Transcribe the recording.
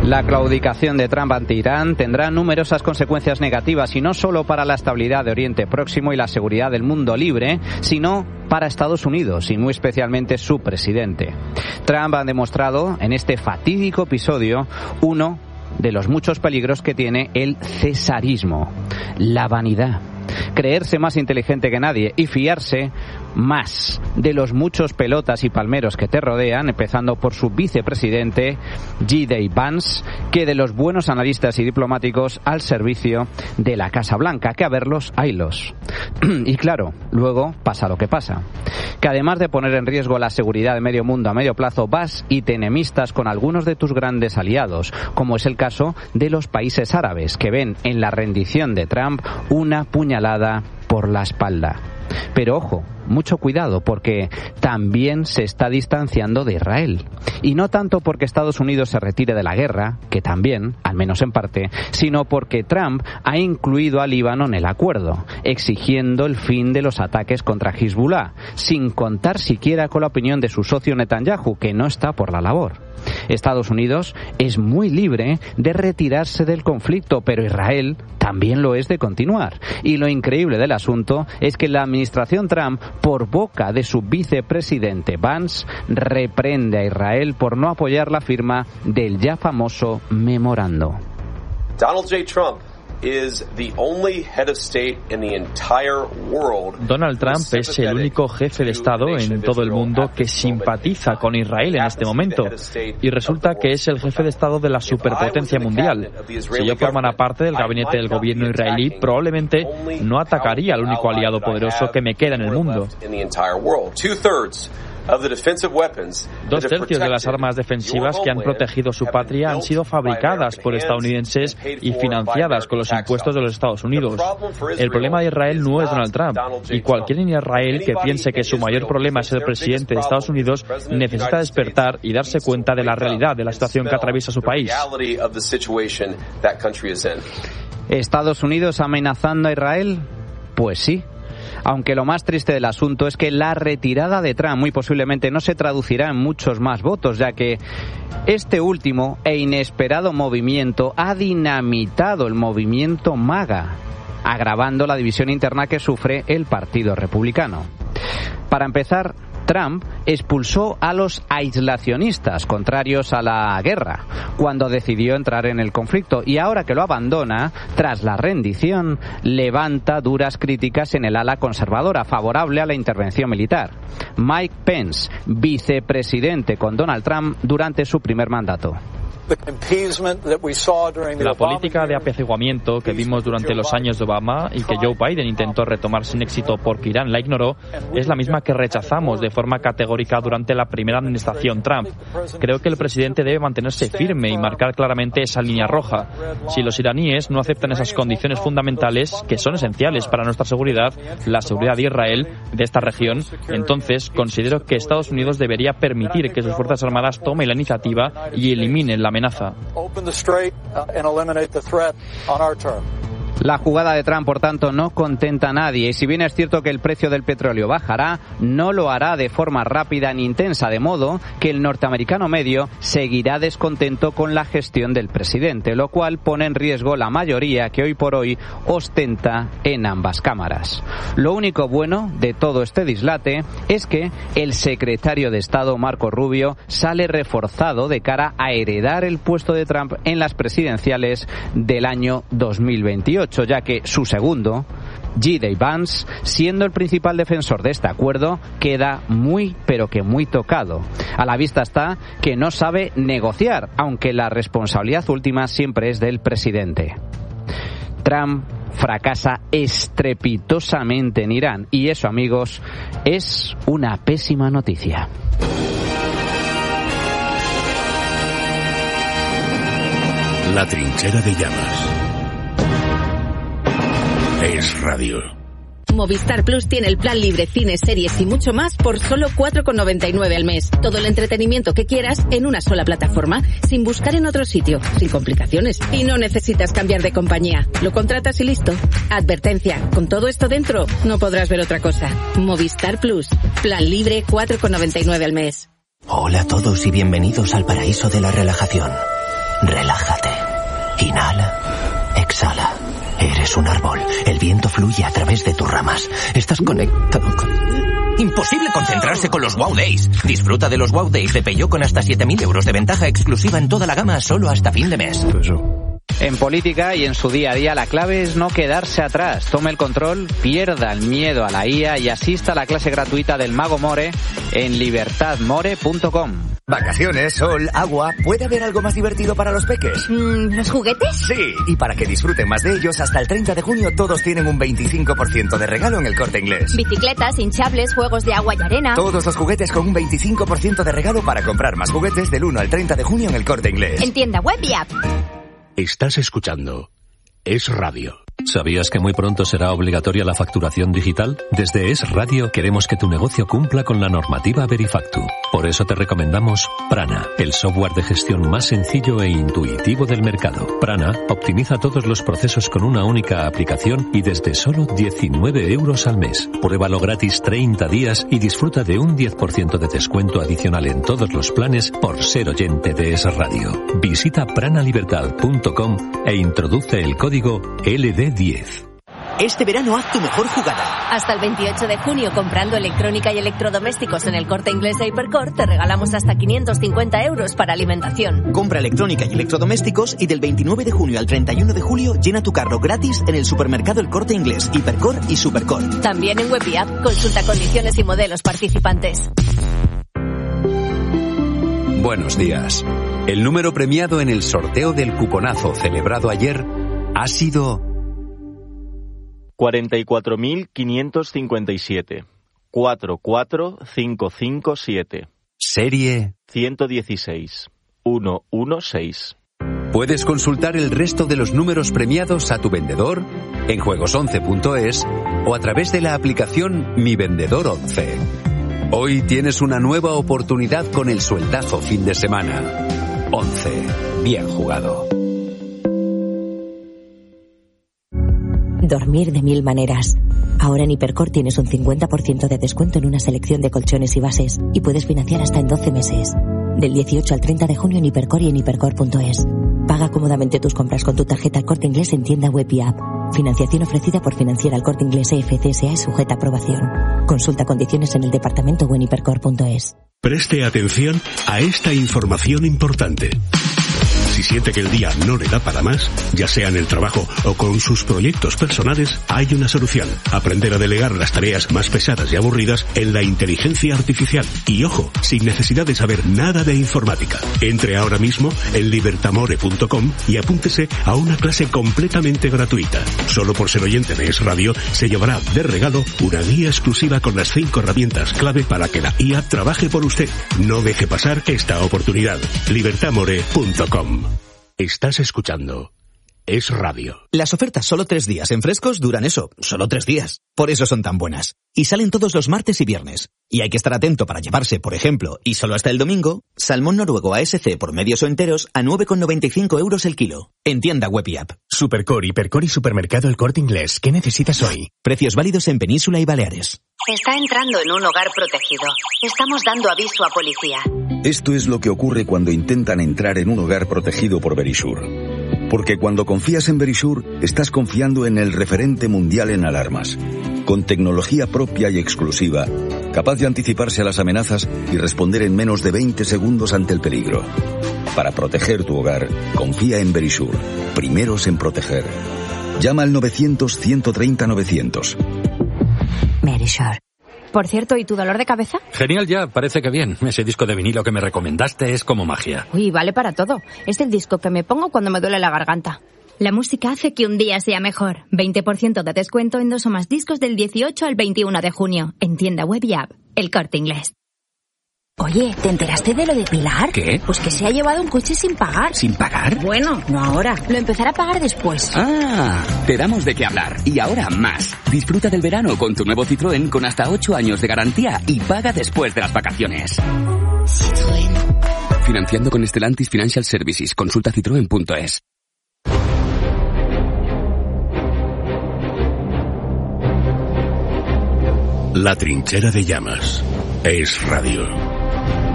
La claudicación de Trump ante Irán tendrá numerosas consecuencias negativas y no solo para la estabilidad de Oriente Próximo y la seguridad del mundo libre, sino para Estados Unidos y muy especialmente su presidente. Trump ha demostrado en este fatídico episodio uno de los muchos peligros que tiene el cesarismo, la vanidad. Creerse más inteligente que nadie y fiarse más de los muchos pelotas y palmeros que te rodean, empezando por su vicepresidente J.D. Vance, que de los buenos analistas y diplomáticos al servicio de la Casa Blanca, que a verlos, haylos. Y claro, luego pasa lo que pasa, que además de poner en riesgo la seguridad de medio mundo a medio plazo, vas y te enemistas con algunos de tus grandes aliados, como es el caso de los países árabes, que ven en la rendición de Trump una puñalada por la espalda. Pero ojo, mucho cuidado, porque también se está distanciando de Israel. Y no tanto porque Estados Unidos se retire de la guerra, que también, al menos en parte, sino porque Trump ha incluido a Líbano en el acuerdo, exigiendo el fin de los ataques contra Hezbollah, sin contar siquiera con la opinión de su socio Netanyahu, que no está por la labor. Estados Unidos es muy libre de retirarse del conflicto, pero Israel también lo es de continuar. Y lo increíble del asunto es que la administración Trump, por boca de su vicepresidente Vance, reprende a Israel por no apoyar la firma del ya famoso memorando. Donald J. Trump is the only head of state in the entire world. Donald Trump es el único jefe de Estado en todo el mundo que simpatiza con Israel en este momento. Y resulta que es el jefe de Estado de la superpotencia mundial. Si yo formara parte del gabinete del gobierno israelí, probablemente no atacaría al único aliado poderoso que me queda en el mundo. 2/3 de las armas defensivas que han protegido su patria han sido fabricadas por estadounidenses y financiadas con los impuestos de los Estados Unidos. El problema de Israel no es Donald Trump, y cualquiera en Israel que piense que su mayor problema es el presidente de Estados Unidos necesita despertar y darse cuenta de la realidad de la situación que atraviesa su país. ¿Estados Unidos amenazando a Israel? Pues sí. Aunque lo más triste del asunto es que la retirada de Trump muy posiblemente no se traducirá en muchos más votos, ya que este último e inesperado movimiento ha dinamitado el movimiento MAGA, agravando la división interna que sufre el Partido Republicano. Para empezar, Trump expulsó a los aislacionistas contrarios a la guerra cuando decidió entrar en el conflicto, y ahora que lo abandona, tras la rendición, levanta duras críticas en el ala conservadora favorable a la intervención militar. Mike Pence, vicepresidente con Donald Trump durante su primer mandato. La política de apaciguamiento que vimos durante los años de Obama y que Joe Biden intentó retomar sin éxito porque Irán la ignoró es la misma que rechazamos de forma categórica durante la primera administración Trump. Creo que el presidente debe mantenerse firme y marcar claramente esa línea roja. Si los iraníes no aceptan esas condiciones fundamentales que son esenciales para nuestra seguridad, la seguridad de Israel, de esta región, entonces considero que Estados Unidos debería permitir que sus fuerzas armadas tomen la iniciativa y eliminen la amenaza. La jugada de Trump, por tanto, no contenta a nadie, y si bien es cierto que el precio del petróleo bajará, no lo hará de forma rápida ni intensa, de modo que el norteamericano medio seguirá descontento con la gestión del presidente, lo cual pone en riesgo la mayoría que hoy por hoy ostenta en ambas cámaras. Lo único bueno de todo este dislate es que el secretario de Estado, Marco Rubio, sale reforzado de cara a heredar el puesto de Trump en las presidenciales del año 2028. Ya que su segundo, J.D. Vance, siendo el principal defensor de este acuerdo, queda muy, pero que muy tocado. A la vista está que no sabe negociar, aunque la responsabilidad última siempre es del presidente. Trump fracasa estrepitosamente en Irán, y eso, amigos, es una pésima noticia. La trinchera de llamas. Es radio. Movistar Plus tiene el plan libre, cine, series y mucho más por solo 4,99 al mes. Todo el entretenimiento que quieras en una sola plataforma, sin buscar en otro sitio, sin complicaciones. Y no necesitas cambiar de compañía. Lo contratas y listo. Advertencia, con todo esto dentro, no podrás ver otra cosa. Movistar Plus, plan libre, 4,99 al mes. Hola a todos y bienvenidos al paraíso de la relajación. Relájate. Inhala. Exhala. Eres un árbol. El viento fluye a través de tus ramas. Estás conectado con... Imposible concentrarse con los Wow Days. Disfruta de los Wow Days de Peugeot con hasta 7.000 euros de ventaja exclusiva en toda la gama solo hasta fin de mes. En política y en su día a día la clave es no quedarse atrás. Tome el control, pierda el miedo a la IA y asista a la clase gratuita del Mago More en libertadmore.com. Vacaciones, sol, agua. ¿Puede haber algo más divertido para los peques? ¿Los juguetes? Sí, y para que disfruten más de ellos, hasta el 30 de junio todos tienen un 25% de regalo en El Corte Inglés. Bicicletas, hinchables, juegos de agua y arena. Todos los juguetes con un 25% de regalo para comprar más juguetes del 1 al 30 de junio en El Corte Inglés. En tienda web y app. Estás escuchando Es Radio. ¿Sabías que muy pronto será obligatoria la facturación digital? Desde Es Radio queremos que tu negocio cumpla con la normativa Verifactu. Por eso te recomendamos Prana, el software de gestión más sencillo e intuitivo del mercado. Prana optimiza todos los procesos con una única aplicación y desde solo 19 euros al mes. Pruébalo gratis 30 días y disfruta de un 10% de descuento adicional en todos los planes por ser oyente de Es Radio. Visita pranalibertad.com e introduce el código LD10. Este verano haz tu mejor jugada. Hasta el 28 de junio, comprando electrónica y electrodomésticos en El Corte Inglés e Hipercor, te regalamos hasta 550 euros para alimentación. Compra electrónica y electrodomésticos y del 29 de junio al 31 de julio llena tu carro gratis en el supermercado El Corte Inglés, Hipercor y Supercor. También en web y app. Consulta condiciones y modelos participantes. Buenos días. El número premiado en el sorteo del cuponazo celebrado ayer ha sido 44.557. 44557. Serie 116. 116. Puedes consultar el resto de los números premiados a tu vendedor en juegos11.es o a través de la aplicación Mi Vendedor 11. Hoy tienes una nueva oportunidad con el sueldazo fin de semana. 11. Bien jugado. Dormir de 1000 maneras. Ahora en Hipercor tienes un 50% de descuento en una selección de colchones y bases y puedes financiar hasta en 12 meses. Del 18 al 30 de junio en Hipercor y en hipercor.es. Paga cómodamente tus compras con tu tarjeta El Corte Inglés en tienda web y app. Financiación ofrecida por Financiera El Corte Inglés EFCSA y sujeta a aprobación. Consulta condiciones en el departamento o en hipercor.es. Preste atención a esta información importante. Si siente que el día no le da para más, ya sea en el trabajo o con sus proyectos personales, hay una solución. Aprender a delegar las tareas más pesadas y aburridas en la inteligencia artificial. Y ojo, sin necesidad de saber nada de informática. Entre ahora mismo en libertamore.com y apúntese a una clase completamente gratuita. Solo por ser oyente de Es Radio, se llevará de regalo una guía exclusiva con las 5 herramientas clave para que la IA trabaje por usted. No deje pasar esta oportunidad. libertamore.com. Estás escuchando Es Radio. Las ofertas solo 3 días en Frescos duran solo 3 días. Por eso son tan buenas. Y salen todos los martes y viernes. Y hay que estar atento para llevarse, por ejemplo, y solo hasta el domingo, salmón noruego ASC por medios o enteros a 9,95 euros el kilo. En tienda web y app. Supercor, Hipercor y Supermercado El Corte Inglés. ¿Qué necesitas hoy? Precios válidos en Península y Baleares. Está entrando en un hogar protegido. Estamos dando aviso a policía. Esto es lo que ocurre cuando intentan entrar en un hogar protegido por Verisure. Porque cuando confías en Verisure, estás confiando en el referente mundial en alarmas. Con tecnología propia y exclusiva, capaz de anticiparse a las amenazas y responder en menos de 20 segundos ante el peligro. Para proteger tu hogar, confía en Verisure. Primeros en proteger. Llama al 900-130-900. Verisure. Por cierto, ¿y tu dolor de cabeza? Genial ya, parece que bien. Ese disco de vinilo que me recomendaste es como magia. Uy, vale para todo. Es el disco que me pongo cuando me duele la garganta. La música hace que un día sea mejor. 20% de descuento en 2 o más discos del 18 al 21 de junio. En tienda web y app. El Corte Inglés. Oye, ¿te enteraste de lo de Pilar? ¿Qué? Pues que se ha llevado un coche sin pagar. ¿Sin pagar? Bueno, no ahora. Lo empezará a pagar después. Ah, te damos de qué hablar. Y ahora más. Disfruta del verano con tu nuevo Citroën con hasta 8 años de garantía y paga después de las vacaciones. Citroën. Financiando con Stellantis Financial Services. Consulta citroen.es. La Trinchera de Llamas. Es Radio.